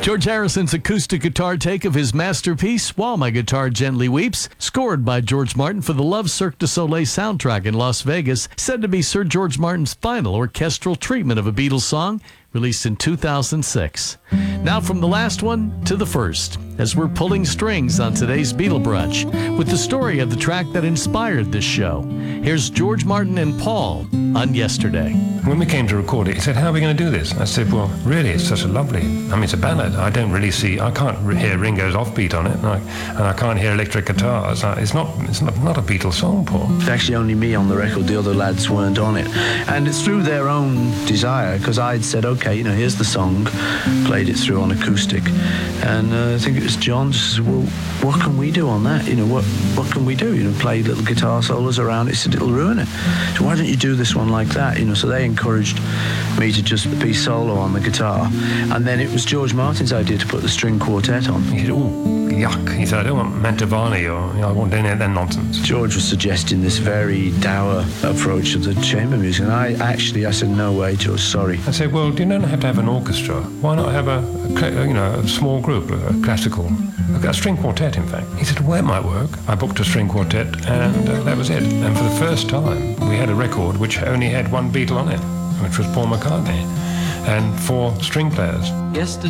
George Harrison's acoustic guitar take of his masterpiece, While My Guitar Gently Weeps, scored by George Martin for the Love Cirque du Soleil soundtrack in Las Vegas, said to be Sir George Martin's final orchestral treatment of a Beatles song, released in 2006. Now from the last one to the first, as we're pulling strings on today's Beatle Brunch, with the story of the track that inspired this show. Here's George Martin and Paul on Yesterday. When we came to record it, he said, "How are we going to do this?" I said, "Well, really, it's such a lovely, it's a ballad. I can't hear Ringo's offbeat on it, and I can't hear electric guitars. It's not a Beatles song, Paul." It's actually only me on the record. The other lads weren't on it. And it's through their own desire, because I'd said, okay, here's the song, played it through on acoustic. And I think it was John just said, well, what can we do on that? What can we do? Play little guitar solos around it. He said, it'll ruin it. So why don't you do this one like that? So they encouraged me to just be solo on the guitar. And then it was George Martin's idea to put the string quartet on. He said, "Oh, yuck." He said, "I don't want Mantovani or I want any of that nonsense." George was suggesting this very dour approach of the chamber music. And I said, no way, George, sorry. I said, "Well, you don't have to have an orchestra. Why not have a small group, a string quartet, in fact?" He said, "Well, it might work." I booked a string quartet, and that was it. And for the first time, we had a record which only had one Beatle on it, which was Paul McCartney, and 4 string players. Yesterday.